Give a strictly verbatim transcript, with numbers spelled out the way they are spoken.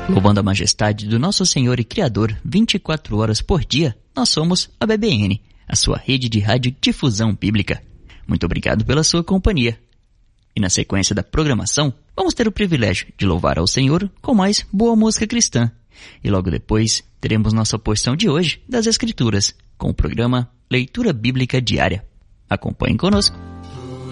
Louvando a majestade do nosso Senhor e Criador vinte e quatro horas por dia, nós somos a B B N, a sua rede de rádio difusão bíblica. Muito obrigado pela sua companhia. E na sequência da programação, vamos ter o privilégio de louvar ao Senhor com mais boa música cristã. E logo depois, teremos nossa porção de hoje das Escrituras, com o programa Leitura Bíblica Diária. Acompanhe conosco.